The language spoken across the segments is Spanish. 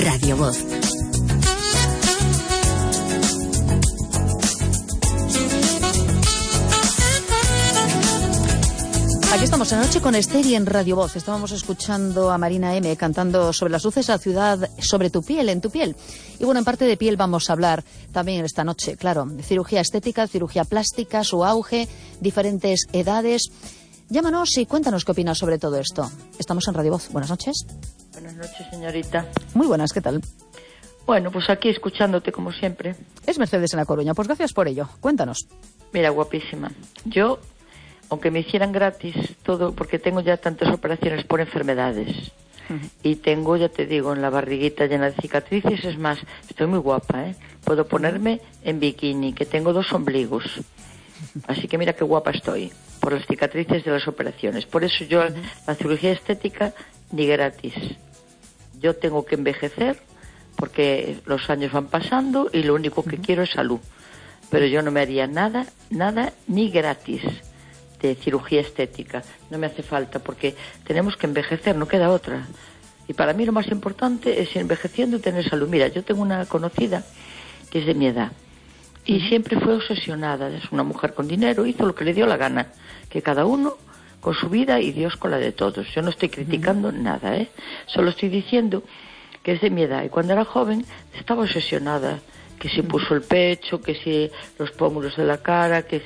Radio Voz. Aquí estamos en Noche con Esther y en Radio Voz. Estábamos escuchando a Marina M. cantando sobre las luces de la ciudad, sobre tu piel, en tu piel. Y bueno, en parte de piel vamos a hablar también esta noche, claro, de cirugía estética, cirugía plástica, su auge, diferentes edades. Llámanos y cuéntanos qué opinas sobre todo esto. Estamos en Radio Voz. Buenas noches. Buenas noches, señorita. Muy buenas, ¿qué tal? Bueno, pues aquí escuchándote como siempre. Es Mercedes en La Coruña, pues gracias por ello. Cuéntanos. Mira, guapísima. Yo, aunque me hicieran gratis todo, porque tengo ya tantas operaciones por enfermedades, y tengo, ya te digo, en la barriguita llena de cicatrices, es más, estoy muy guapa, ¿eh? Puedo ponerme en bikini, que tengo 2 ombligos. Así que mira qué guapa estoy, por las cicatrices de las operaciones. Por eso yo, la cirugía estética, ni gratis. Yo tengo que envejecer, porque los años van pasando, y lo único que quiero es salud. Pero yo no me haría nada, ni gratis de cirugía estética. No me hace falta, porque tenemos que envejecer, no queda otra. Y para mí lo más importante es, envejeciendo, tener salud. Mira, yo tengo una conocida que es de mi edad y siempre fue obsesionada. Es una mujer con dinero, hizo lo que le dio la gana, que cada uno con su vida y Dios con la de todos. Yo no estoy criticando nada, ¿eh? Solo estoy diciendo que es de mi edad, y cuando era joven estaba obsesionada, que si puso el pecho, que si los pómulos de la cara, que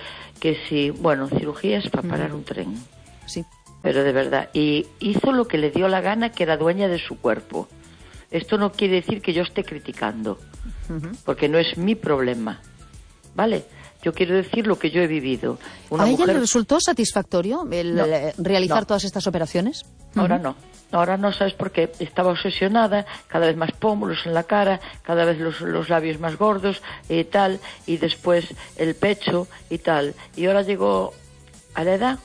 si, bueno, cirugías para parar un tren. Sí. Pero de verdad, y hizo lo que le dio la gana, que era dueña de su cuerpo. Esto no quiere decir que yo esté criticando, porque no es mi problema, ¿vale? Yo quiero decir lo que yo he vivido. ¿A ella le resultó satisfactorio realizar todas estas operaciones? Ahora no. Ahora no, ¿sabes por qué? Estaba obsesionada, cada vez más pómulos en la cara, cada vez los labios más gordos y tal, y después el pecho y tal. Y ahora llegó a la edad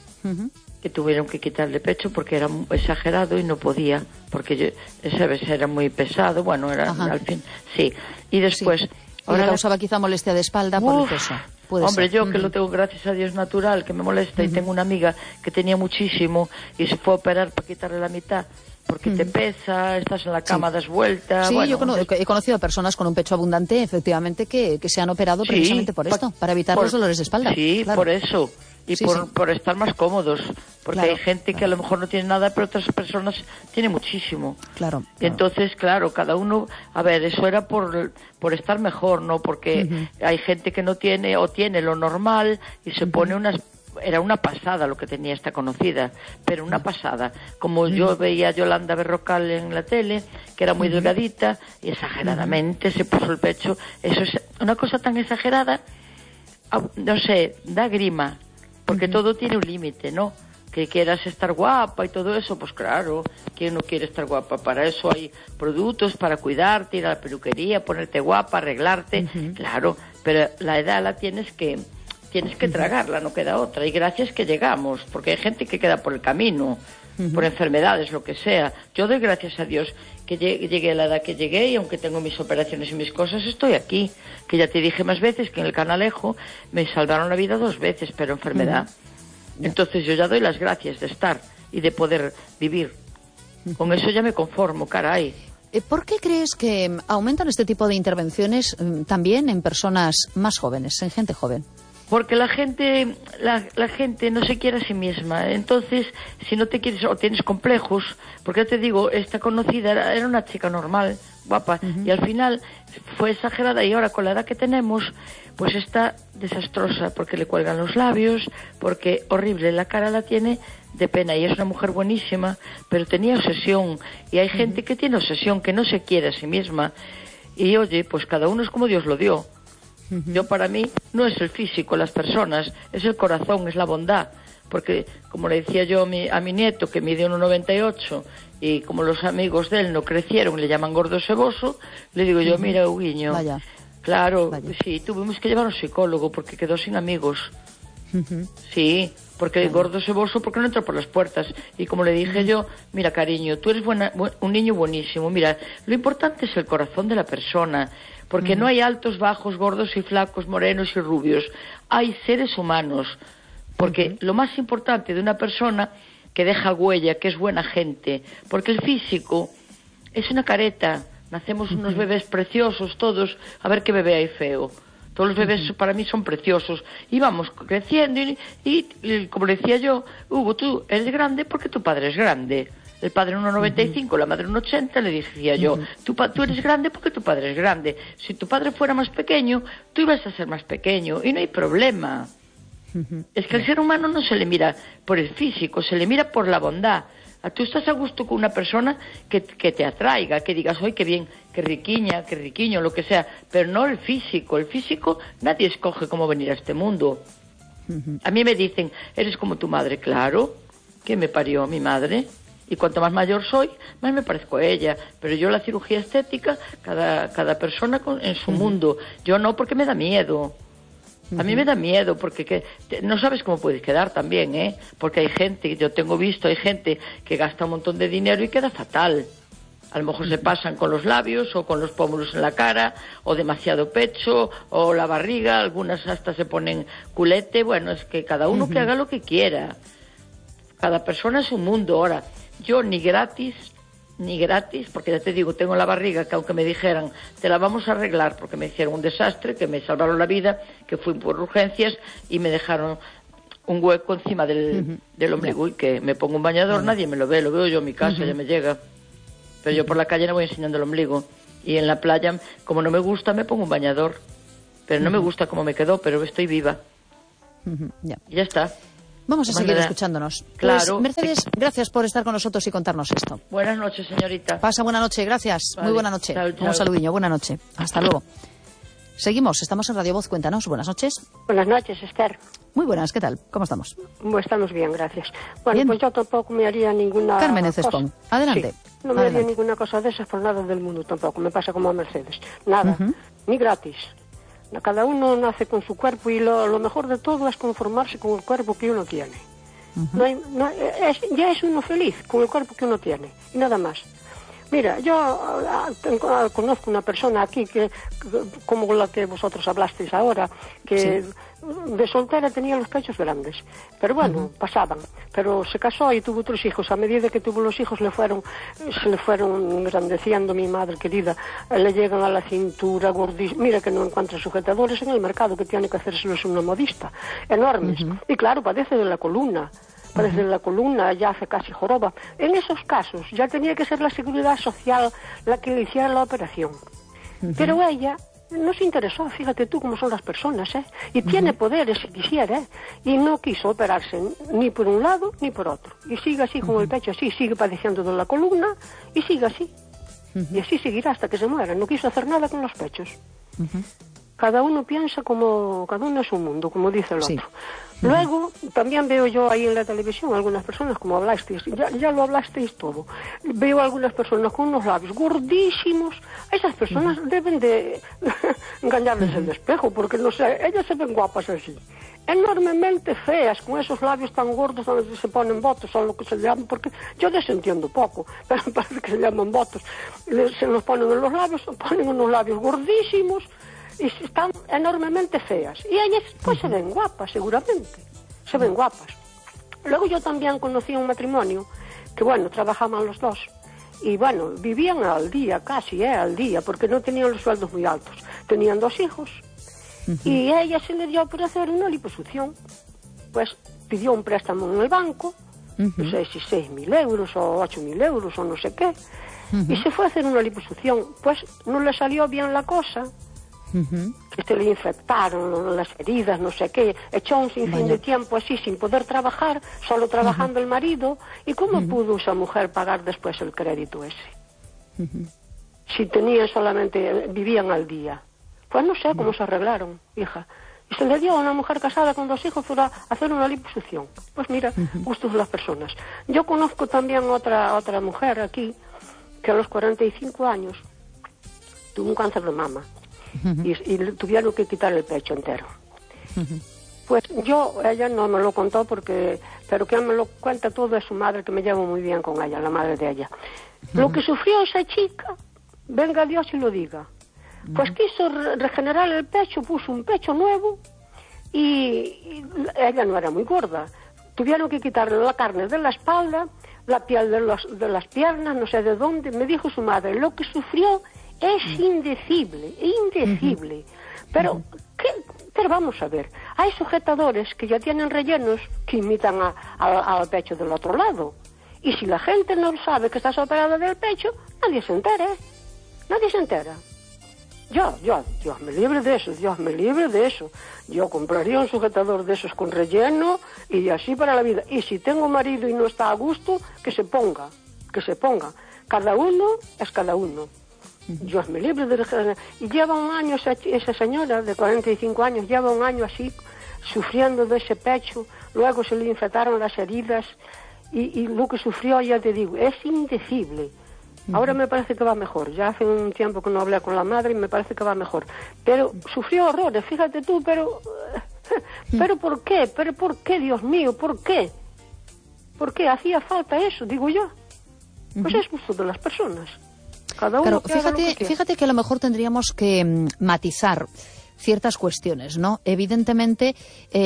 que tuvieron que quitarle pecho porque era exagerado y no podía, porque yo, ¿sabes? Era muy pesado, bueno, era al fin, sí. Y después... Sí. Ahora le causaba quizá molestia de espalda por el peso. Hombre, yo que lo tengo, gracias a Dios, natural, que me molesta, y tengo una amiga que tenía muchísimo y se fue a operar para quitarle la mitad, porque te pesa, estás en la cama, das vueltas. Sí, bueno, yo he conocido a personas con un pecho abundante, efectivamente, que se han operado precisamente por esto, para evitar los dolores de espalda. Sí, claro. Por eso. Y por estar más cómodos, porque hay gente que a lo mejor no tiene nada, pero otras personas tienen muchísimo. Claro. Y entonces, claro, cada uno, a ver, eso era por estar mejor, ¿no? Porque hay gente que no tiene, o tiene lo normal, y se pone era una pasada lo que tenía esta conocida, pero una pasada. Como yo veía a Yolanda Berrocal en la tele, que era muy delgadita, y exageradamente se puso el pecho. Eso es una cosa tan exagerada, no sé, da grima. Porque todo tiene un límite, ¿no? Que quieras estar guapa y todo eso, pues claro, ¿quién no quiere estar guapa? Para eso hay productos, para cuidarte, ir a la peluquería, ponerte guapa, arreglarte, claro, pero la edad la tienes que tragarla, no queda otra. Y gracias que llegamos, porque hay gente que queda por el camino, por enfermedades, lo que sea. Yo doy gracias a Dios que llegué a la edad que llegué, y aunque tengo mis operaciones y mis cosas, estoy aquí. Que ya te dije más veces que en el Canalejo me salvaron la vida 2 veces, pero enfermedad. Entonces yo ya doy las gracias de estar y de poder vivir. Con eso ya me conformo, caray. ¿Por qué crees que aumentan este tipo de intervenciones también en personas más jóvenes, en gente joven? Porque la gente no se quiere a sí misma. Entonces, si no te quieres o tienes complejos, porque ya te digo, esta conocida era una chica normal, guapa, y al final fue exagerada, y ahora con la edad que tenemos, pues está desastrosa, porque le cuelgan los labios, porque horrible, la cara la tiene de pena, y es una mujer buenísima, pero tenía obsesión, y hay gente que tiene obsesión, que no se quiere a sí misma, y oye, pues cada uno es como Dios lo dio. Yo, para mí, no es el físico, las personas, es el corazón, es la bondad, porque como le decía yo a mi nieto, que mide 1,98, y como los amigos de él no crecieron, le llaman gordo seboso, le digo yo, mira, Huguiño, claro, sí, tuvimos que llevar a un psicólogo porque quedó sin amigos. Sí, porque el gordo seboso, porque no entra por las puertas. Y como le dije yo, mira, cariño, tú eres un niño buenísimo, mira, lo importante es el corazón de la persona, porque no hay altos, bajos, gordos y flacos, morenos y rubios, hay seres humanos, porque lo más importante de una persona que deja huella, que es buena gente, porque el físico es una careta. Nacemos unos bebés preciosos todos, a ver qué bebé hay feo. Todos los bebés para mí son preciosos. Y vamos creciendo y como decía yo, Hugo, tú eres grande porque tu padre es grande. El padre 1,95, la madre 1,80, le decía yo, tú eres grande porque tu padre es grande. Si tu padre fuera más pequeño, tú ibas a ser más pequeño y no hay problema. Es que al ser humano no se le mira por el físico, se le mira por la bondad. Tú estás a gusto con una persona que te atraiga, que digas, ¡ay, qué bien, qué riquiño, lo que sea! Pero no el físico. El físico nadie escoge cómo venir a este mundo. A mí me dicen, eres como tu madre. Claro, que me parió mi madre. Y cuanto más mayor soy, más me parezco a ella. Pero yo la cirugía estética, cada persona en su mundo. Yo no, porque me da miedo. A mí me da miedo porque no sabes cómo puedes quedar también, ¿eh? Porque hay gente, yo tengo visto, hay gente que gasta un montón de dinero y queda fatal. A lo mejor se pasan con los labios o con los pómulos en la cara o demasiado pecho o la barriga, algunas hasta se ponen culete. Bueno, es que cada uno que haga lo que quiera. Cada persona es un mundo. Ahora, yo ni gratis, porque ya te digo, tengo la barriga que aunque me dijeran, te la vamos a arreglar porque me hicieron un desastre, que me salvaron la vida, que fui por urgencias y me dejaron un hueco encima del ombligo y que me pongo un bañador, nadie me lo veo yo en mi casa, ya me llega. Pero yo por la calle no voy enseñando el ombligo. Y en la playa, como no me gusta, me pongo un bañador. Pero no me gusta cómo me quedó, pero estoy viva. Y ya está. Vamos a seguir escuchándonos. Claro. Pues, Mercedes, gracias por estar con nosotros y contarnos esto. Buenas noches, señorita. Pasa buena noche, gracias. Vale. Muy buena noche. Chao, chao. Un saludiño, buena noche. Hasta luego. Seguimos, estamos en Radio Voz, cuéntanos. Buenas noches. Buenas noches, Esther. Muy buenas, ¿qué tal? ¿Cómo estamos? Estamos bien, gracias. Bueno, Bien. pues yo tampoco me haría ninguna Carmen cosa. Cespón, adelante. Sí, no me Adelante. haría ninguna cosa de esas por nada del mundo tampoco. Me pasa como a Mercedes. Nada, ni gratis. Cada uno nace con su cuerpo y lo mejor de todo es conformarse con el cuerpo que uno tiene. Ya es uno feliz con el cuerpo que uno tiene y nada más. Mira, yo conozco una persona aquí que como la que vosotros hablasteis ahora, que de soltera tenía los pechos grandes, pero bueno, pasaban, pero se casó y tuvo 3 hijos. A medida que tuvo los hijos se le fueron engrandeciendo, mi madre querida, le llegan a la cintura gordísima. Mira que no encuentra sujetadores en el mercado, que tiene que hacérselos una modista, enormes, y claro, padece de la columna. Parece la columna, ya hace casi joroba. En esos casos ya tenía que ser la Seguridad Social la que le hiciera la operación. Pero ella no se interesó, fíjate tú cómo son las personas, ¿eh? Y tiene poderes si quisiera, ¿eh? Y no quiso operarse ni por un lado ni por otro. Y sigue así con el pecho así, sigue padeciendo de la columna y sigue así. Y así seguirá hasta que se muera. No quiso hacer nada con los pechos. Cada uno piensa cada uno es un mundo, como dice el otro. Luego, también veo yo ahí en la televisión algunas personas, como hablasteis, ya lo hablasteis todo. Veo algunas personas con unos labios gordísimos. Esas personas deben de engañarles el espejo, porque no sé, ellas se ven guapas así. Enormemente feas, con esos labios tan gordos donde se ponen botos, o lo que se llaman, porque yo desentiendo poco, pero parece que se llaman botos. Se los ponen en los labios, ponen unos labios gordísimos, y están enormemente feas. Y ellas pues se ven guapas, seguramente. Se ven guapas. Luego yo también conocí un matrimonio que, bueno, trabajaban los dos. Y, bueno, vivían al día, casi, al día, porque no tenían los sueldos muy altos. Tenían 2 hijos. Y a ella se le dio por hacer una liposucción. Pues pidió un préstamo en el banco, no sé si 6.000 euros o 8.000 euros o no sé qué. Y se fue a hacer una liposucción. Pues no le salió bien la cosa. Que se le infectaron las heridas, no sé qué, echó un sinfín de tiempo así sin poder trabajar, solo trabajando el marido. ¿Y cómo pudo esa mujer pagar después el crédito ese? Si tenían solamente, vivían al día. Pues no sé cómo se arreglaron, hija. Y se le dio a una mujer casada con 2 hijos para hacer una liposucción. Pues mira, gustos de las personas. Yo conozco también otra mujer aquí que a los 45 años tuvo un cáncer de mama. Y le tuvieron que quitar el pecho entero. Pues ella no me lo contó pero quien me lo cuenta todo es su madre, que me llevo muy bien con ella, la madre de ella. Lo que sufrió esa chica, venga Dios y lo diga. Pues quiso regenerar el pecho, puso un pecho nuevo y ella no era muy gorda. Tuvieron que quitarle la carne de la espalda, la piel de las piernas, no sé de dónde. Me dijo su madre, lo que sufrió es indecible. Pero, pero vamos a ver, hay sujetadores que ya tienen rellenos que imitan al pecho del otro lado. Y si la gente no sabe que estás operada del pecho, nadie se entera. Dios me libre de eso. Yo compraría un sujetador de esos con relleno y así para la vida. Y si tengo marido y no está a gusto, que se ponga. Cada uno es cada uno. Dios me libre de... Y lleva un año esa señora de 45 años, lleva un año así, sufriendo de ese pecho. Luego se le infectaron las heridas y lo que sufrió, ya te digo, es indecible. Ahora me parece que va mejor. Ya hace un tiempo que no hablé con la madre y me parece que va mejor. Pero sufrió horrores, fíjate tú, pero ¿por qué? ¿Pero por qué, Dios mío? ¿Por qué? ¿Por qué hacía falta eso, digo yo? Pues es gusto de las personas. Cada uno fíjate que a lo mejor tendríamos que matizar ciertas cuestiones, ¿no? Evidentemente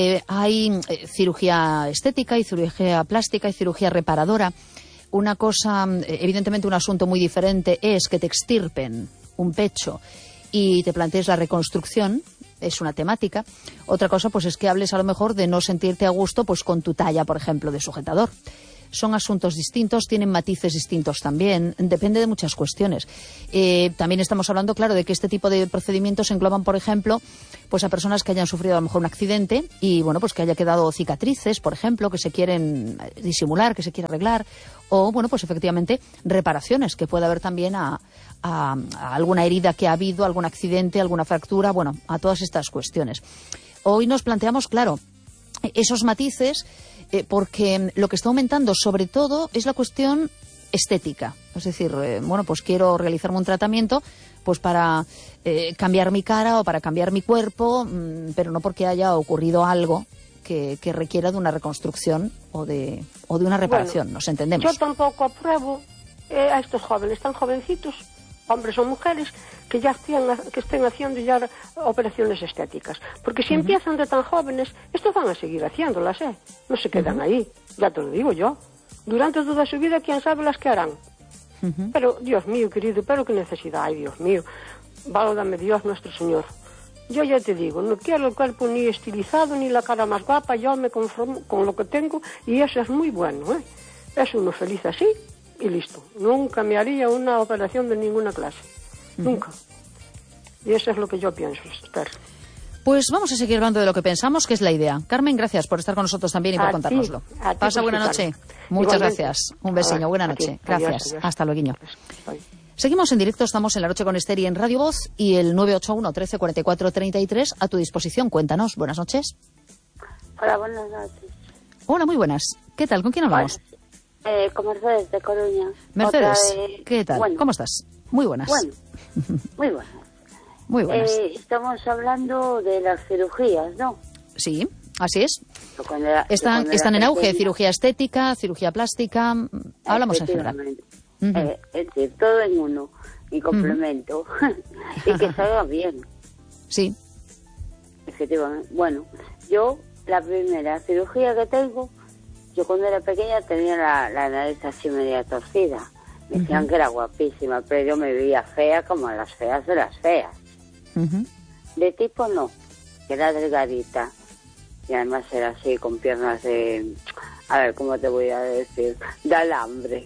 hay cirugía estética, hay cirugía plástica, hay cirugía reparadora. Una cosa, evidentemente un asunto muy diferente es que te extirpen un pecho y te plantees la reconstrucción, es una temática. Otra cosa pues es que hables a lo mejor de no sentirte a gusto pues con tu talla, por ejemplo, de sujetador. Son asuntos distintos, tienen matices distintos también, depende de muchas cuestiones. También estamos hablando, claro, de que este tipo de procedimientos engloban, por ejemplo, pues a personas que hayan sufrido a lo mejor un accidente y, bueno, pues que haya quedado cicatrices, por ejemplo, que se quieren disimular, que se quiere arreglar, o, bueno, pues efectivamente reparaciones, que puede haber también a alguna herida que ha habido, algún accidente, alguna fractura, bueno, a todas estas cuestiones. Hoy nos planteamos, claro, esos matices, porque lo que está aumentando sobre todo es la cuestión estética. Es decir, bueno, pues quiero realizarme un tratamiento pues para cambiar mi cara o para cambiar mi cuerpo, pero no porque haya ocurrido algo que requiera de una reconstrucción o de una reparación. Bueno, nos entendemos. Yo tampoco apruebo a estos jóvenes tan jovencitos, hombres o mujeres, que ya estén haciendo ya operaciones estéticas. Porque si empiezan de tan jóvenes, estos van a seguir haciéndolas, no se quedan ahí, ya te lo digo yo. Durante toda su vida, quién sabe las que harán. Pero, Dios mío, querido, pero qué necesidad hay, Dios mío. Válgame Dios nuestro Señor. Yo ya te digo, no quiero el cuerpo ni estilizado, ni la cara más guapa, yo me conformo con lo que tengo y eso es muy bueno, Es uno feliz así y listo. Nunca me haría una operación de ninguna clase. Nunca. Y eso es lo que yo pienso, Esther. Pues vamos a seguir hablando de lo que pensamos, que es la idea. Carmen, gracias por estar con nosotros también y por contárnoslo. Pasa buena noche. Muchas gracias. Un besiño. Buena noche. Gracias. Adiós. Hasta luego. Seguimos en directo, estamos en La Noche con Esther y en Radio Voz y el 981 13 44 33 a tu disposición. Cuéntanos. Buenas noches. Hola, buenas noches. Hola, muy buenas. ¿Qué tal? ¿Con quién hablamos? Con Mercedes de Coruña. Mercedes, ¿qué tal? Bueno. ¿Cómo estás? Muy buenas. Bueno, muy buenas. Muy buenas. Estamos hablando de las cirugías, ¿no? Sí, así es. Están en auge, cirugía estética, cirugía plástica, hablamos en general. Es decir, todo en uno, y complemento, y que salga bien. Sí. Efectivamente. Bueno, yo, la primera cirugía que tengo, yo cuando era pequeña tenía la nariz así media torcida. Me decían que era guapísima, pero yo me veía fea como las feas de las feas. De tipo no, que era delgadita. Y además era así, con piernas de... A ver, ¿cómo te voy a decir? De alambre.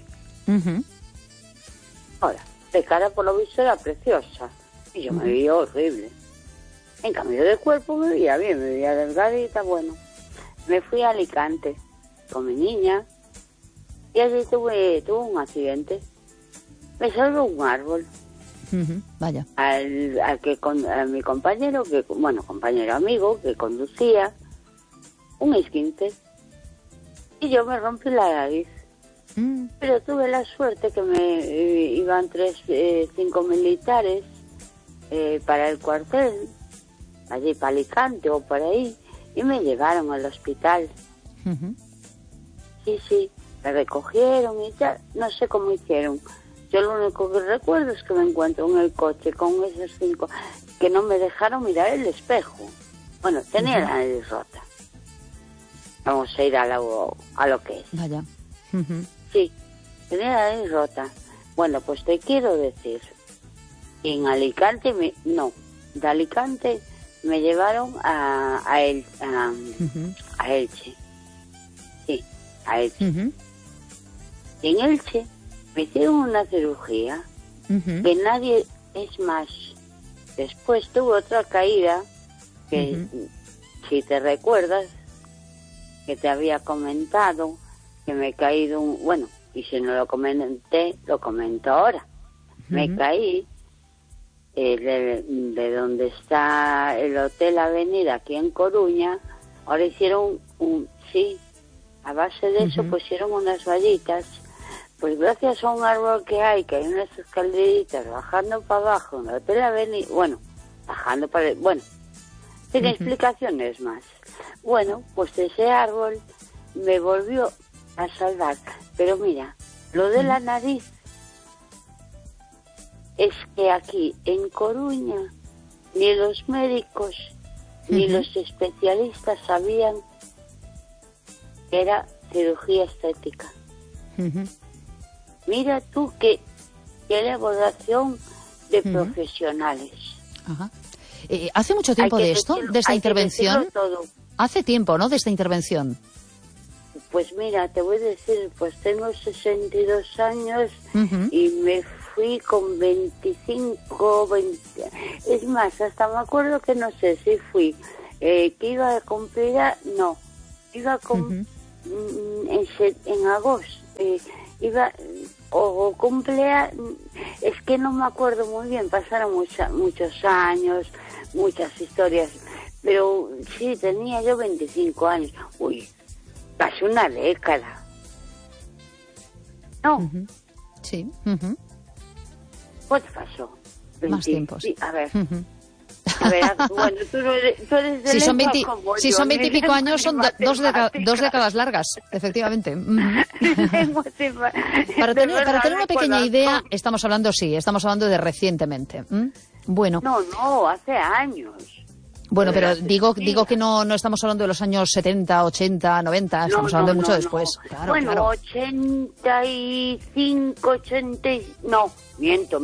Ahora, de cara por lo visto era preciosa. Y yo me veía horrible. En cambio de cuerpo me veía bien, me veía delgadita, bueno. Me fui a Alicante con mi niña. Y allí tuve un accidente. Me salvó un árbol. Vaya. A mi compañero, compañero amigo, que conducía, un esguince. Y yo me rompí la nariz. Pero tuve la suerte que me iban 5 militares para el cuartel, allí para Alicante o por ahí, y me llevaron al hospital. Sí, me recogieron y ya, no sé cómo hicieron. Yo lo único que recuerdo es que me encuentro en el coche con esos 5 que no me dejaron mirar el espejo. Bueno, tenía la nariz rota. Vamos a ir a lo que es. Vaya. Sí, tenía la nariz rota. Bueno, pues te quiero decir, en Alicante, de Alicante me llevaron a Elche. Sí, a Elche. Y en Elche me hicieron una cirugía que nadie, es más, después tuve otra caída que, si te recuerdas, que te había comentado, que me he caído bueno, y si no lo comenté, lo comento ahora. Me caí de donde está el Hotel Avenida, aquí en Coruña. Ahora hicieron a base de eso pusieron unas vallitas. Pues gracias a un árbol que hay unas escaleritas bajando para abajo en el Hotel Avenida, bajando para sin explicaciones más. Bueno, pues ese árbol me volvió a salvar. Pero mira, lo de la nariz es que aquí en Coruña ni los médicos ni los especialistas sabían que era cirugía estética. Mira tú qué elaboración de profesionales. ¿Hace mucho tiempo de esto, de esta intervención? Hace tiempo, ¿no?, de esta intervención. Pues mira, te voy a decir, pues tengo 62 años y me fui con 25, 20... Es más, hasta me acuerdo que no sé si fui, que iba a cumplir, iba con... en agosto, iba... o cumplea, es que no me acuerdo muy bien, pasaron muchos años, muchas historias, pero sí, tenía yo 25 años. Uy, casi una década. ¿No? Sí. ¿Cuánto pasó? Más tiempos. Sí, a ver. A ver, bueno, tú eres de si son 20 y pico años, son dos décadas largas, efectivamente. Para tener una pequeña idea, estamos hablando de recientemente. Bueno. No, hace años. Bueno, pero digo que no estamos hablando de los años 70, 80, 90, estamos hablando de mucho después. Claro, bueno, claro. 85, 80... No, miento.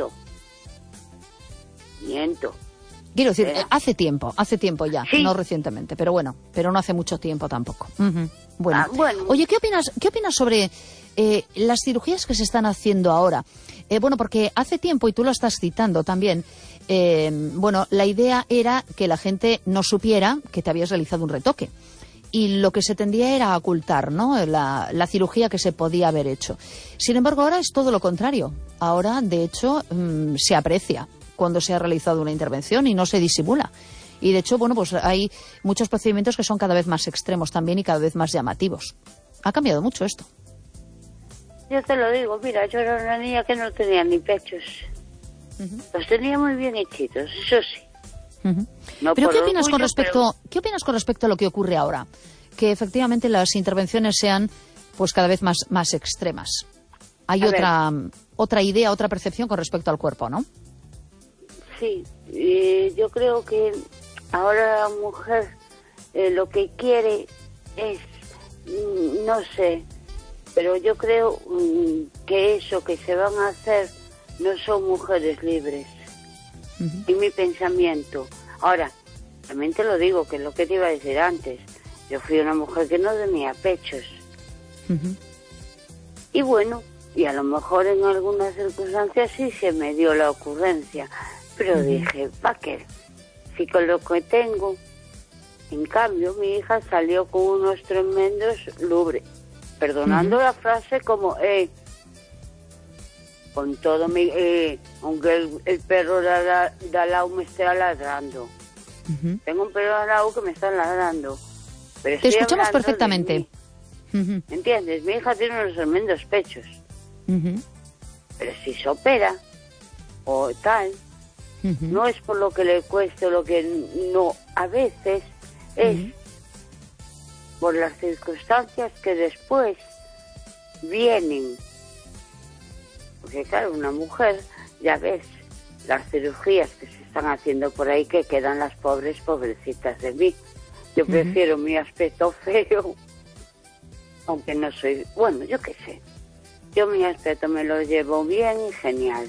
Quiero decir, hace tiempo ya, sí. No recientemente, pero no hace mucho tiempo tampoco. Bueno. Oye, ¿qué opinas sobre las cirugías que se están haciendo ahora? Porque hace tiempo, y tú lo estás citando también, la idea era que la gente no supiera que te habías realizado un retoque. Y lo que se tendía era a ocultar, ¿no?, la cirugía que se podía haber hecho. Sin embargo, ahora es todo lo contrario. Ahora, de hecho, se aprecia cuando se ha realizado una intervención y no se disimula. Y de hecho, hay muchos procedimientos que son cada vez más extremos también y cada vez más llamativos. Ha cambiado mucho esto. Yo te lo digo, mira, yo era una niña que no tenía ni pechos. Los tenía muy bien hechitos, eso sí. No. Pero ¿qué opinas con respecto a lo que ocurre ahora? Que efectivamente las intervenciones sean cada vez más extremas. Hay otra idea, otra percepción con respecto al cuerpo, ¿no? Sí, yo creo que ahora la mujer lo que quiere es, no sé, pero yo creo que eso que se van a hacer no son mujeres libres. Y mi pensamiento. Ahora, también te lo digo, que es lo que te iba a decir antes. Yo fui una mujer que no tenía pechos. Y y a lo mejor en algunas circunstancias sí se me dio la ocurrencia. Pero dije, ¿para qué? Si con lo que tengo... En cambio, mi hija salió con unos tremendos lubres. Perdonando la frase como, con todo mi... aunque el perro de al lado me esté ladrando. Tengo un perro de al lado que me está ladrando. Pero te escuchamos perfectamente. ¿Entiendes? Mi hija tiene unos tremendos pechos. Pero si se opera o tal... No es por lo que le cueste o lo que no, a veces es por las circunstancias que después vienen. Porque claro, una mujer, ya ves, las cirugías que se están haciendo por ahí, que quedan las pobrecitas de mí. Yo prefiero mi aspecto feo, aunque no soy, yo qué sé. Yo mi aspecto me lo llevo bien y genial.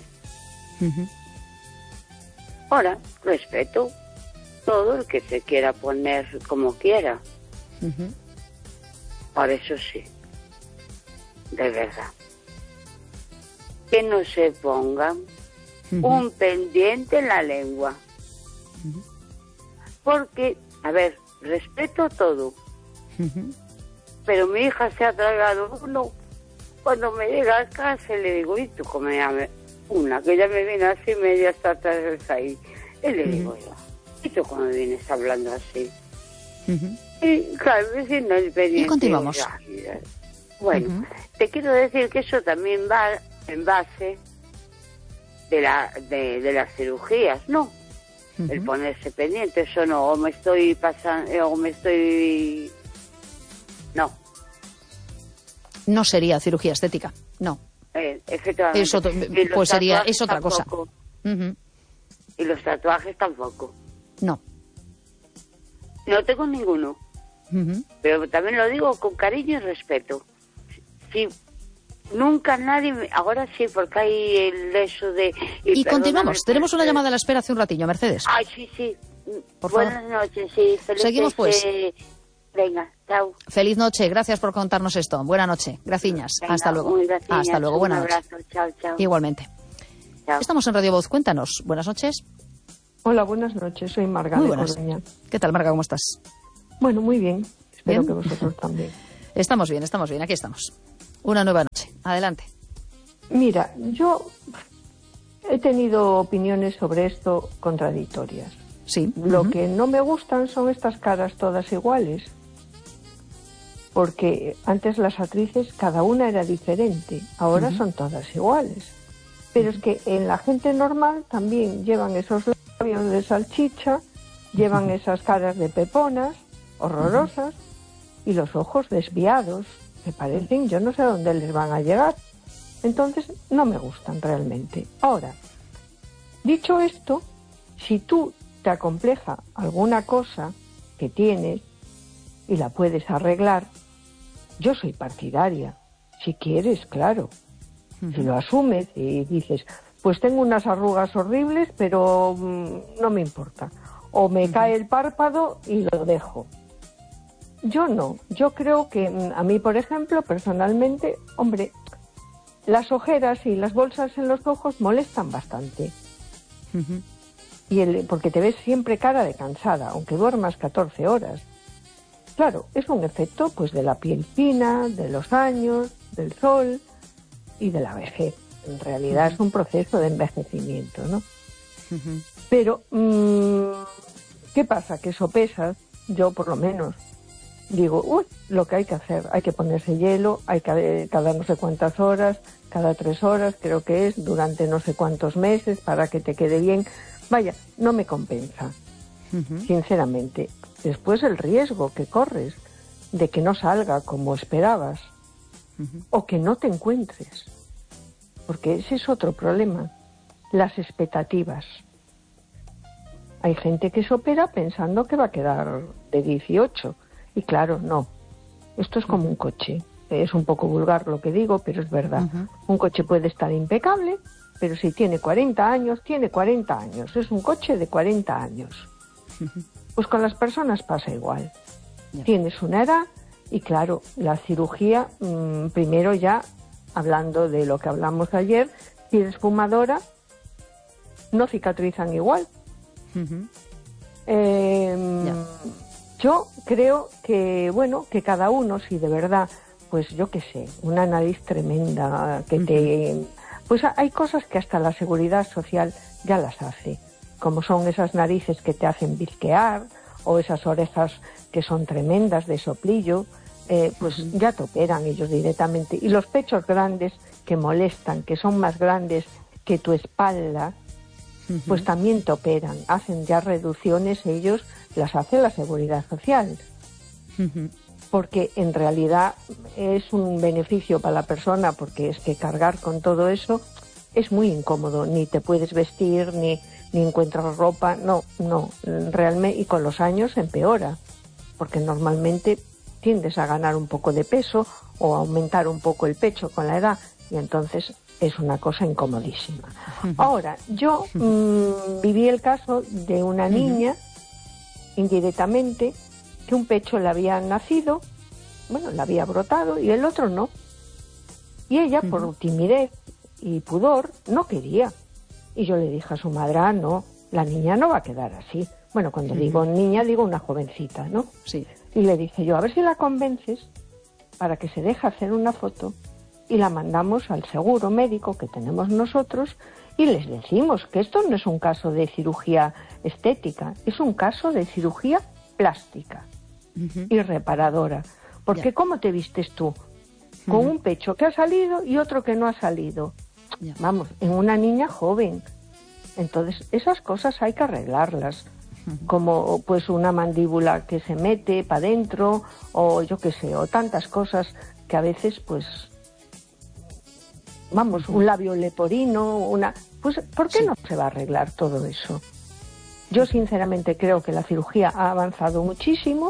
Ahora, respeto todo el que se quiera poner como quiera. Por eso sí, de verdad. Que no se pongan un pendiente en la lengua. Porque, a ver, respeto todo. Pero mi hija se ha tragado uno. Cuando me llega a casa le digo, ¿y tú cómo me llamas? Una, que ya me viene así media hasta atrás ahí. Y le digo yo, ¿y tú cómo me vienes hablando así? Y claro, diciendo el pendiente. Y continuamos. Bueno, te quiero decir que eso también va en base de las cirugías, ¿no? El ponerse pendiente, eso no, o me estoy pasando, no. No sería cirugía estética, no. Efectivamente. Eso, pues es otra cosa. Y los tatuajes tampoco. No. No tengo ninguno. Pero también lo digo con cariño y respeto. Si nunca nadie... Ahora sí, porque hay el eso de... Y continuamos. Tenemos una llamada a la espera hace un ratillo, Mercedes. Ay, sí. Por Buenas favor. noches, sí. Seguimos, pues. Venga, chao. Feliz noche. Gracias por contarnos esto. Buena noche. Graciñas. Venga, Hasta luego. muy graciñas. Hasta luego. Buena noche. Un abrazo. Chao. Igualmente. Chao. Estamos en Radio Voz. Cuéntanos. Buenas noches. Hola, buenas noches. Soy Marga Muy de buenas. Coruña. ¿Qué tal, Marga? ¿Cómo estás? Bueno, muy bien. Espero ¿Bien? que vosotros también. Estamos bien. Aquí estamos. Una nueva noche. Adelante. Mira, yo he tenido opiniones sobre esto contradictorias. Sí. Lo que no me gustan son estas caras todas iguales. Porque antes las actrices, cada una era diferente. Ahora son todas iguales. Pero es que en la gente normal también llevan esos labios de salchicha, llevan esas caras de peponas horrorosas y los ojos desviados, que parecen, yo no sé a dónde les van a llegar. Entonces no me gustan realmente. Ahora, dicho esto, si tú te acompleja alguna cosa que tienes y la puedes arreglar, yo soy partidaria. Si quieres, claro. Si lo asumes y dices, pues tengo unas arrugas horribles, pero no me importa. O me cae el párpado y lo dejo. Yo no. Yo creo que a mí, por ejemplo, personalmente, hombre, las ojeras y las bolsas en los ojos molestan bastante. Porque te ves siempre cara de cansada, aunque duermas 14 horas. Claro, es un efecto pues de la piel fina, de los años, del sol y de la vejez. En realidad es un proceso de envejecimiento, ¿no? Pero, ¿qué pasa? Que sopesas, yo por lo menos, digo, lo que hay que hacer, hay que ponerse hielo, hay que cada no sé cuántas horas, cada 3 horas, creo que es, durante no sé cuántos meses, para que te quede bien. Vaya, no me compensa, sinceramente. Después el riesgo que corres de que no salga como esperabas, o que no te encuentres, porque ese es otro problema, las expectativas. Hay gente que se opera pensando que va a quedar de 18, y claro, no. Esto es como un coche. Es un poco vulgar lo que digo, pero es verdad. Un coche puede estar impecable, pero si tiene 40 años, tiene 40 años. Es un coche de 40 años. Pues con las personas pasa igual. Tienes una edad y claro, la cirugía, primero ya, hablando de lo que hablamos ayer, si eres fumadora, no cicatrizan igual. Yo creo que, bueno, que cada uno, si de verdad, pues yo qué sé, una nariz tremenda, que te... Pues hay cosas que hasta la Seguridad Social ya las hace, como son esas narices que te hacen bizquear, o esas orejas que son tremendas de soplillo, pues ya te operan ellos directamente. Y los pechos grandes que molestan, que son más grandes que tu espalda, pues también te operan. Hacen ya reducciones, ellos las hace la Seguridad Social. Porque en realidad es un beneficio para la persona, porque es que cargar con todo eso es muy incómodo. Ni te puedes vestir, ni encuentras ropa. No, realmente, y con los años empeora, porque normalmente tiendes a ganar un poco de peso o a aumentar un poco el pecho con la edad, y entonces es una cosa incomodísima. Ahora, yo viví el caso de una niña, indirectamente, que un pecho le había nacido, bueno, le había brotado y el otro no. Y ella, por timidez y pudor, no quería. Y yo le dije a su madre, no, la niña no va a quedar así. Bueno, cuando digo niña, digo una jovencita, ¿no? Sí. Y le dije yo, a ver si la convences para que se deje hacer una foto y la mandamos al seguro médico que tenemos nosotros y les decimos que esto no es un caso de cirugía estética, es un caso de cirugía plástica y reparadora. Porque ¿cómo te vistes tú? Con un pecho que ha salido y otro que no ha salido. Vamos, en una niña joven. Entonces, esas cosas hay que arreglarlas. Como pues una mandíbula que se mete para adentro, o yo qué sé, o tantas cosas que a veces pues vamos, un labio leporino, pues ¿por qué no se va a arreglar todo eso? Yo sinceramente creo que la cirugía ha avanzado muchísimo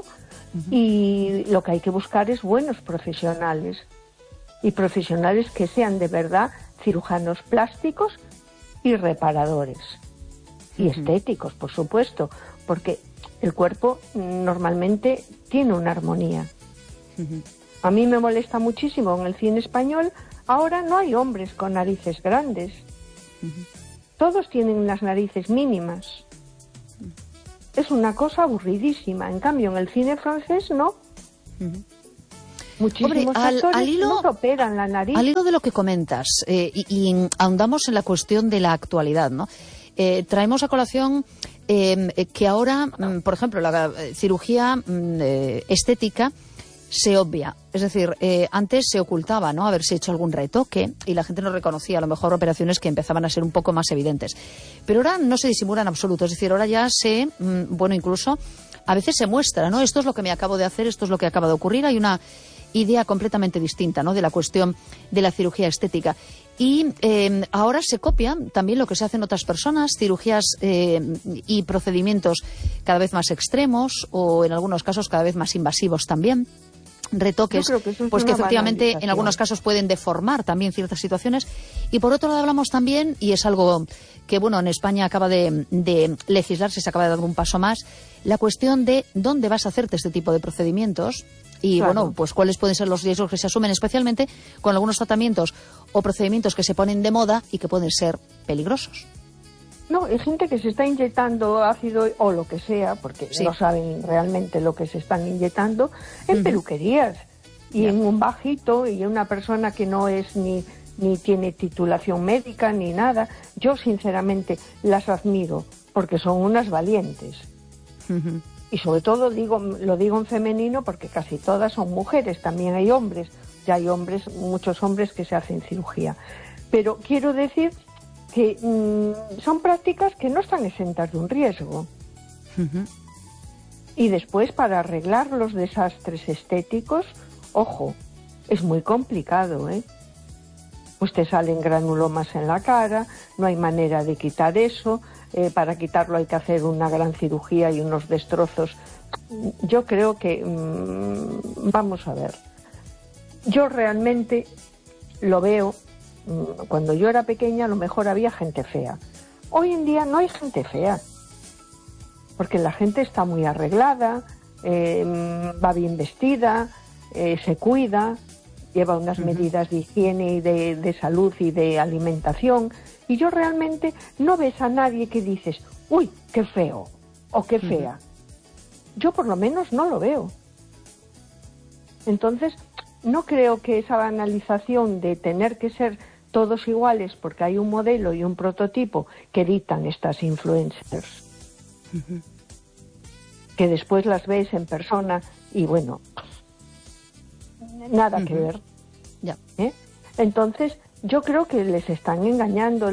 y lo que hay que buscar es buenos profesionales y profesionales que sean de verdad cirujanos plásticos y reparadores. Y estéticos, por supuesto, porque el cuerpo normalmente tiene una armonía. A mí me molesta muchísimo en el cine español, ahora no hay hombres con narices grandes. Todos tienen unas narices mínimas. Es una cosa aburridísima. En cambio, en el cine francés no. Muchísimos actores no se operan la nariz. Al hilo de lo que comentas, y ahondamos en la cuestión de la actualidad, ¿no? Traemos a colación que ahora, por ejemplo, la cirugía estética se obvia. Es decir, antes se ocultaba, ¿no?, haberse hecho algún retoque y la gente no reconocía a lo mejor operaciones que empezaban a ser un poco más evidentes. Pero ahora no se disimula en absoluto. Es decir, ahora ya se, bueno, incluso a veces se muestra, ¿no? Esto es lo que me acabo de hacer, esto es lo que acaba de ocurrir. Hay una idea completamente distinta, ¿no?, de la cuestión de la cirugía estética. Y ahora se copia también lo que se hace en otras personas, cirugías y procedimientos cada vez más extremos o en algunos casos cada vez más invasivos también. Retoques pues que efectivamente en algunos casos pueden deformar también ciertas situaciones. Y por otro lado hablamos también, y es algo que bueno, en España acaba de legislarse, se acaba de dar un paso más, la cuestión de dónde vas a hacerte este tipo de procedimientos y bueno, pues cuáles pueden ser los riesgos que se asumen, especialmente con algunos tratamientos o procedimientos que se ponen de moda y que pueden ser peligrosos. No, hay gente que se está inyectando ácido o lo que sea, porque no saben realmente lo que se están inyectando, en peluquerías y en un bajito y una persona que no es ni tiene titulación médica ni nada. Yo sinceramente las admiro porque son unas valientes. Y sobre todo lo digo en femenino porque casi todas son mujeres, también hay hombres, ya hay hombres, muchos hombres que se hacen cirugía. Pero quiero decir que son prácticas que no están exentas de un riesgo. Y después, para arreglar los desastres estéticos, ojo, es muy complicado, ¿eh? Pues te salen granulomas en la cara, no hay manera de quitar eso, para quitarlo hay que hacer una gran cirugía y unos destrozos. Yo creo que, vamos a ver, yo realmente lo veo. Cuando yo era pequeña a lo mejor había gente fea. Hoy en día no hay gente fea, porque la gente está muy arreglada, va bien vestida, se cuida, lleva unas medidas de higiene y de salud y de alimentación, y yo realmente no ves a nadie que dices, uy, qué feo o qué fea. Yo por lo menos no lo veo. Entonces, no creo que esa banalización de tener que ser todos iguales porque hay un modelo y un prototipo que dictan estas influencers, que después las ves en persona y bueno, nada que ver. Entonces yo creo que les están engañando,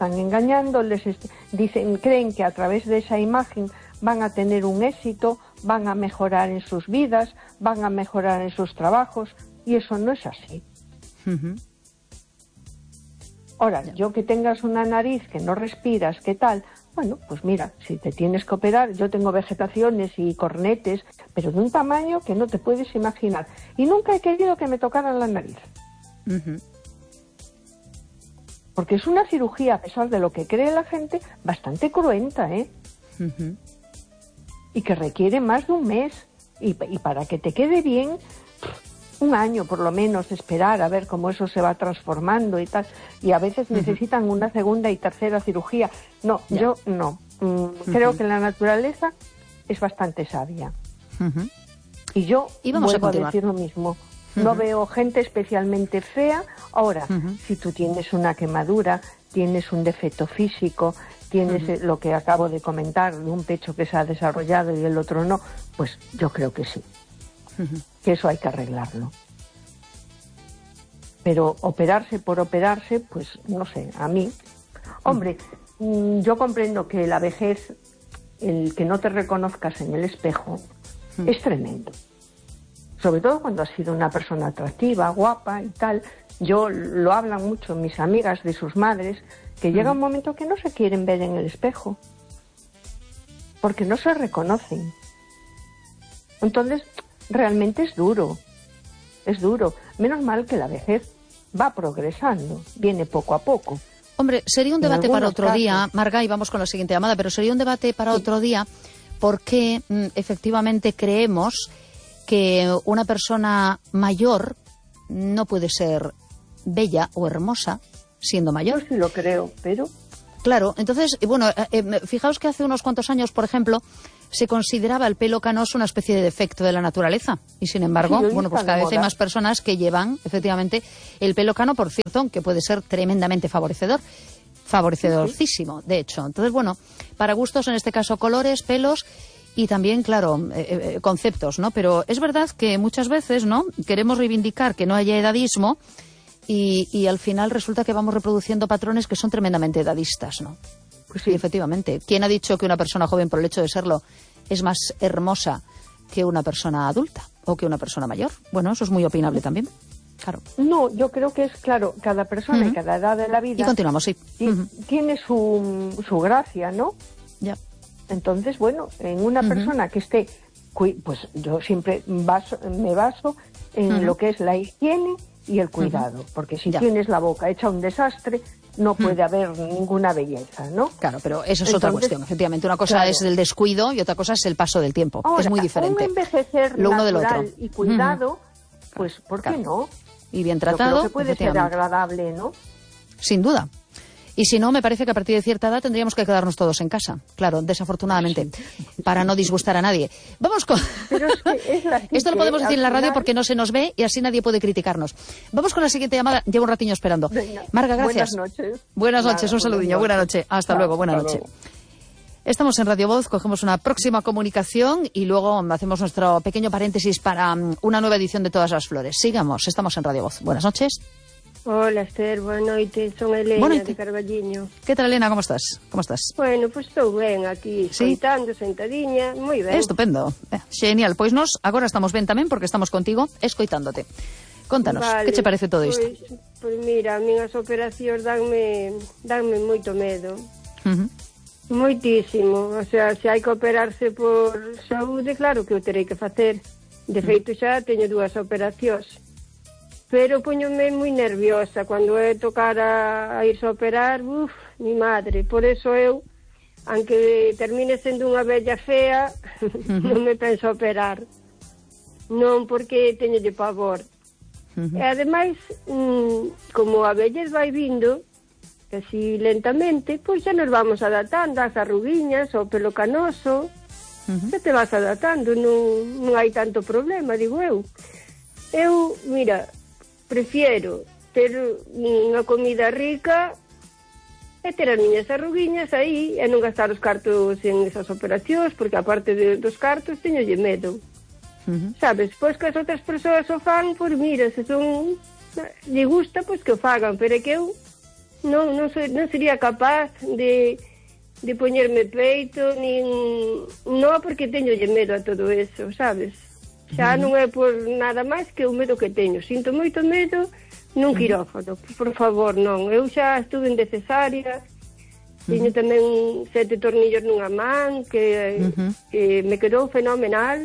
dicen, creen que a través de esa imagen van a tener un éxito, van a mejorar en sus vidas, van a mejorar en sus trabajos, y eso no es así. Ahora, yo que tengas una nariz que no respiras, ¿qué tal? Bueno, pues mira, si te tienes que operar, yo tengo vegetaciones y cornetes, pero de un tamaño que no te puedes imaginar. Y nunca he querido que me tocaran la nariz. Porque es una cirugía, a pesar de lo que cree la gente, bastante cruenta, ¿eh? Y que requiere más de un mes. Y para que te quede bien, un año por lo menos, esperar a ver cómo eso se va transformando y tal. Y a veces necesitan una segunda y tercera cirugía. No, yo no. Creo que la naturaleza es bastante sabia. Y yo vuelvo a decir lo mismo. No veo gente especialmente fea. Ahora, si tú tienes una quemadura, tienes un defecto físico, tienes lo que acabo de comentar, de un pecho que se ha desarrollado y el otro no, pues yo creo que sí. Que eso hay que arreglarlo. Pero operarse por operarse, pues no sé, a mí... Hombre, yo comprendo que la vejez, el que no te reconozcas en el espejo, es tremendo. Sobre todo cuando has sido una persona atractiva, guapa y tal. Yo lo hablan mucho mis amigas de sus madres, que llega un momento que no se quieren ver en el espejo, porque no se reconocen. Entonces, realmente es duro. Menos mal que la vejez va progresando, viene poco a poco. Hombre, sería un debate para otro día, Marga, y vamos con la siguiente llamada, pero sería un debate para otro día porque efectivamente creemos que una persona mayor no puede ser bella o hermosa siendo mayor. Yo sí lo creo, pero... Claro, entonces, bueno, fijaos que hace unos cuantos años, por ejemplo, se consideraba el pelo canoso una especie de defecto de la naturaleza. Y sin embargo, bueno, pues cada vez hay más personas que llevan, efectivamente, el pelo cano, por cierto, que puede ser tremendamente favorecedorcísimo, de hecho. Entonces, bueno, para gustos, en este caso, colores, pelos y también, claro, conceptos, ¿no? Pero es verdad que muchas veces, ¿no?, queremos reivindicar que no haya edadismo y al final resulta que vamos reproduciendo patrones que son tremendamente edadistas, ¿no? Pues sí. Y efectivamente, ¿quién ha dicho que una persona joven, por el hecho de serlo, es más hermosa que una persona adulta o que una persona mayor? Bueno, eso es muy opinable también, claro. No, yo creo que es, claro, cada persona y cada edad de la vida... Y continuamos, sí. Tiene su gracia, ¿no? Ya. Entonces, bueno, en una persona que esté... Pues yo siempre me baso en lo que es la higiene y el cuidado, porque si tienes la boca hecha un desastre, no puede haber ninguna belleza, ¿no? Claro, pero eso es otra cuestión, efectivamente. Una cosa es el descuido y otra cosa es el paso del tiempo. Ahora, es muy diferente. Un envejecer lo uno del otro. Y cuidado, pues ¿por qué no? Y bien tratado. Yo creo que puede ser agradable, ¿no? Sin duda. Y si no, me parece que a partir de cierta edad tendríamos que quedarnos todos en casa. Claro, desafortunadamente, para no disgustar a nadie. Vamos con... Pero es Esto lo podemos decir en la radio porque no se nos ve y así nadie puede criticarnos. Vamos con la siguiente llamada. Llevo un ratiño esperando. Venga. Marga, gracias. Buenas noches. Buenas noches, un saludillo. Buenas noches. Hasta luego, buenas noches. Estamos en Radio Voz, cogemos una próxima comunicación y luego hacemos nuestro pequeño paréntesis para una nueva edición de Todas las Flores. Sigamos, estamos en Radio Voz. Buenas noches. Hola, Esther, boa noite. Son Elena de Carballiño. Que tal, Elena? Como estás? Bueno, pois estou ben aquí, escoitando, sentadiña, moi ben. Estupendo. Genial. Pois nos agora estamos ben tamén porque estamos contigo escoitándote. Contanos, que che parece todo isto? Pois mira, a min as operacións danme moito medo. Moitísimo. O sea, se hai que operarse por saúde, claro que o terei que facer. De feito, xa teño 2 operacións. Pero poñome moi nerviosa cando é tocar a irse a operar, mi madre. Por eso eu, aunque termine sendo unha vella fea, non me penso operar. Non porque teñolle pavor. E ademais, como a vellez vai vindo, así lentamente, pois xa nos vamos adaptando ás arruguiñas, ao pelo canoso, xa te vas adaptando, non hai tanto problema, digo eu. Eu, mira, prefiero ter unha comida rica e ter as miñas arruguiñas aí e non gastar os cartos en esas operacións, porque aparte dos cartos teñolle medo. Sabes, pois que as outras persoas o fan, pois mira, se son lle gusta, pois que o fagan, pero é que eu non sería capaz de poñerme peito, non porque teñolle medo a todo eso, sabes? Xa non é por nada máis que o medo que teño. Sinto moito medo nun quirófano. Por favor, non. Eu xa estuve en cesárea. Teño tamén 7 tornillos nunha man que me quedou fenomenal.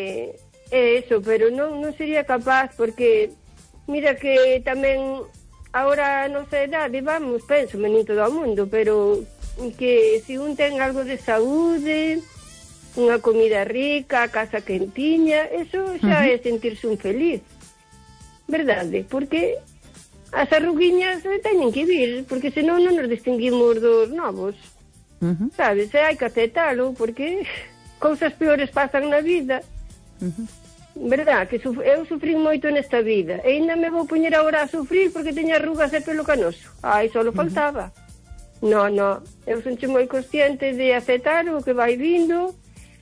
Eso, pero non sería capaz porque mira que tamén ahora a nosa idade, vamos, penso, non todo o mundo, pero que se un ten algo de saúde, unha comida rica, a casa quentiña, eso xa é sentirse un feliz, verdade? Porque as arruguiñas teñen que vir, porque senón non nos distinguimos dos novos, sabes? E hai que aceptalo, porque cousas peores pasan na vida, verdad? Que eu sufrí moito nesta vida, e ainda me vou poñer agora a sufrir porque teño arrugas e pelo canoso. Ai, só lo faltaba. No, eu sonche moi consciente de aceptar o que vai vindo,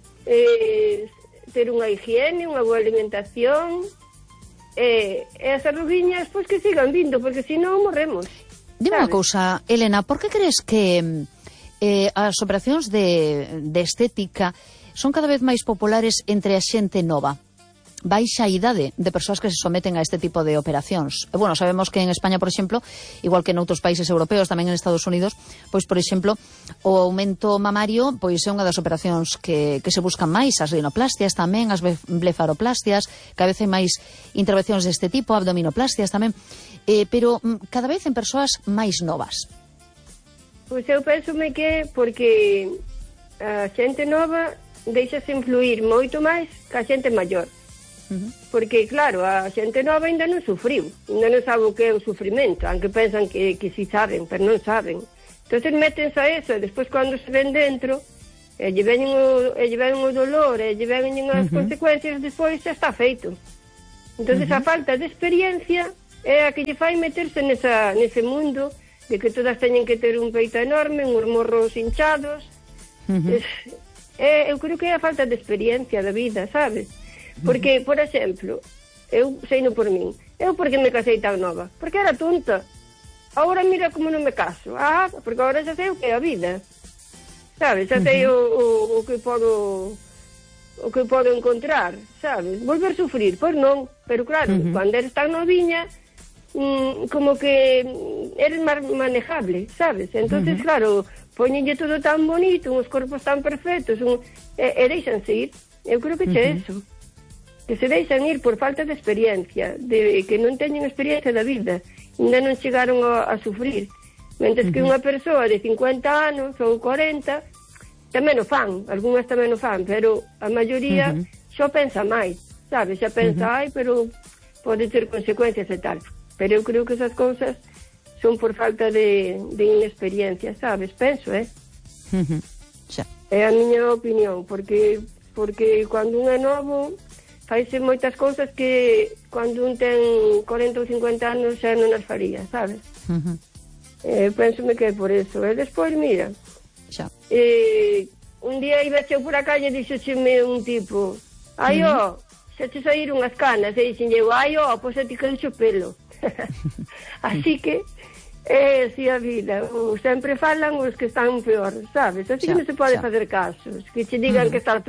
ter unha higiene, unha boa alimentación, e as arruguiñas, pois que sigan vindo, porque senón morremos. Dime unha cousa, Elena, por que crees que as operacións de estética son cada vez máis populares entre a xente nova? Baixa idade de persoas que se someten a este tipo de operacións. E, bueno, sabemos que en España, por exemplo, igual que en outros países europeos, tamén en Estados Unidos, pois, por exemplo, o aumento mamario pois é unha das operacións que se buscan máis, as rinoplastias tamén, as blefaroplastias, cada vez hai máis intervencións deste tipo, abdominoplastias tamén, pero cada vez en persoas máis novas. Pois eu pensome que porque a xente nova deixase influir moito máis que a xente maior. Porque, claro, a xente nova ainda non sufriu, ainda non sabe o que é o sufrimento, aunque pensan que si saben, pero non saben. Entón métense a eso, e despois cando se ven dentro, lle ven o dolor, e lle ven as consecuencias, despois xa está feito. Entón a falta de experiencia é a que lle fai meterse nese mundo de que todas teñen que ter un peito enorme, uns morros hinchados. Eu creo que é a falta de experiencia da vida, sabes? Porque, por exemplo, eu sei no por min, eu porque me casei tan nova? Porque era tonta. Agora mira como non me caso. Porque agora xa sei o que é a vida. Sabes? Xa sei o que podo encontrar, sabes? Volver a sufrir, pois non. Pero claro, cando eres tan noviña, como que eres máis manejable, sabes? Entonces, claro, poñenlle todo tan bonito, uns corpos tan perfectos, e deixanse ir. Eu creo que é eso. Que se deixan ir por falta de experiencia, de que non teñen experiencia da vida, ainda non chegaron a sufrir. Mentres que unha persoa de 50 anos ou 40 tamén o fan, algunhas tamén o fan, pero a maioría xa pensa máis, sabes? Xa pensa, pero pode ter consecuencias e tal. Pero eu creo que esas cousas son por falta de inexperiencia, sabes? Penso, É a miña opinión, porque cando un é novo faise moitas cousas que cando un ten 40 ou 50 anos xa non as faría, sabes? Pensome que é por eso. E despois, mira, un día iba eu por a calle e dixocheme un tipo, xa te saíron as canas, e dixen eu, pois xa te caíxe o pelo. Así que é así a vida, sempre falan os que están peor, sabes? Así que non se pode facer caso, que che digan que está